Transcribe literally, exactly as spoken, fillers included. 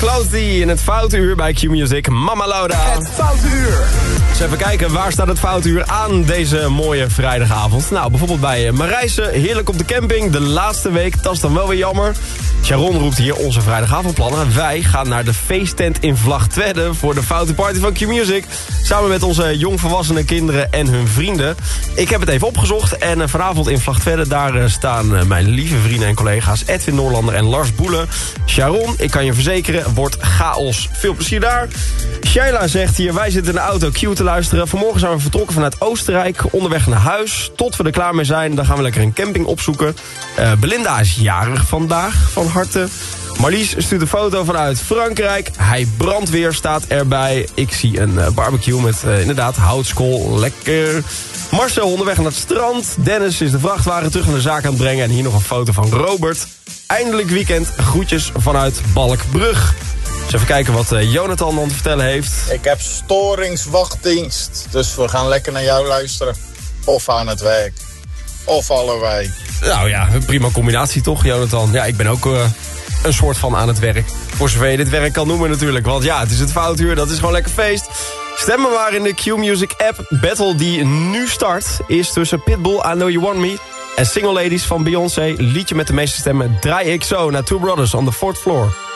Clothy in het Foute Uur bij Q-Music. Mama Lauda. Het Foute Uur. Dus even kijken, waar staat het Foute Uur aan deze mooie vrijdagavond? Nou, bijvoorbeeld bij Marijse. Heerlijk op de camping. De laatste week, dat is dan wel weer jammer. Sharon roept hier onze vrijdagavondplannen. Wij gaan naar de feesttent in Vlagtwedde voor de Foute Party van Q-Music. Samen met onze jongvolwassenen kinderen en hun vrienden. Ik heb het even opgezocht en vanavond in Vlagtwedde... daar staan mijn lieve vrienden en collega's Edwin Noorlander en Lars Boelen. Sharon, ik kan je verzekeren, wordt chaos. Veel plezier daar. Shaila zegt hier, wij zitten in de auto Q te luisteren. Vanmorgen zijn we vertrokken vanuit Oostenrijk, onderweg naar huis. Tot we er klaar mee zijn, dan gaan we lekker een camping opzoeken. Uh, Belinda is jarig vandaag, van harte. Marlies stuurt een foto vanuit Frankrijk. Hij brandweer staat erbij. Ik zie een uh, barbecue met uh, inderdaad houtskool. Lekker. Marcel onderweg naar het strand. Dennis is de vrachtwagen terug naar de zaak aan het brengen. En hier nog een foto van Robert. Eindelijk weekend. Groetjes vanuit Balkbrug. Dus even kijken wat uh, Jonathan dan te vertellen heeft. Ik heb storingswachtdienst. Dus we gaan lekker naar jou luisteren. Of aan het werk. Of allebei. Nou ja, een prima combinatie toch, Jonathan? Ja, ik ben ook uh, een soort van aan het werk. Voor zover je dit werk kan noemen natuurlijk. Want ja, het is het Foutuur, dat is gewoon lekker feest. Stemmen maar in de Q-Music app. Battle die nu start is tussen Pitbull, I Know You Want Me... en Single Ladies van Beyoncé. Liedje met de meeste stemmen draai ik zo naar Two Brothers on the Fourth Floor.